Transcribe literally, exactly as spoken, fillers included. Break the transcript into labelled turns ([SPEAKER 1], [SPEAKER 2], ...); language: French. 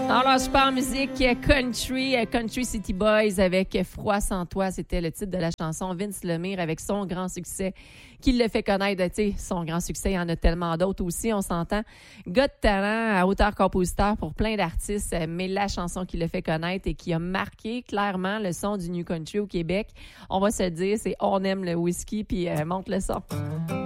[SPEAKER 1] Alors, super musique country, Country City Boys avec Froid sans toi. C'était le titre de la chanson. Vince Lemire avec son grand succès qui le fait connaître. Tu sais, son grand succès, il y en a tellement d'autres aussi, on s'entend. Gars de talent, auteur-compositeur pour plein d'artistes, mais la chanson qui le fait connaître et qui a marqué clairement le son du New Country au Québec, on va se le dire, c'est On aime le whisky, puis euh, monte le son.